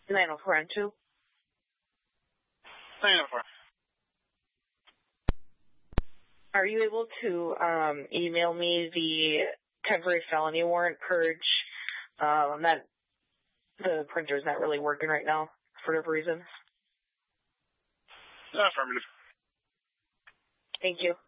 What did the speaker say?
904-2. 904. Are you able to email me the temporary felony warrant purge? That the printer's not really working right now for whatever reason. Affirmative. Thank you.